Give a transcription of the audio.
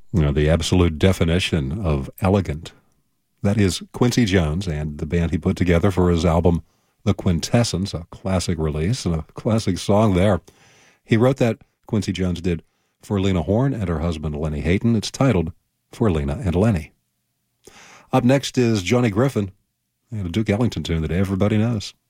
You know, the absolute definition of elegant. That is Quincy Jones and the band he put together for his album The Quintessence, a classic release and a classic song there. He wrote that, Quincy Jones did, for Lena Horne and her husband Lenny Hayton. It's titled For Lena and Lenny. Up next is Johnny Griffin and a Duke Ellington tune that everybody knows.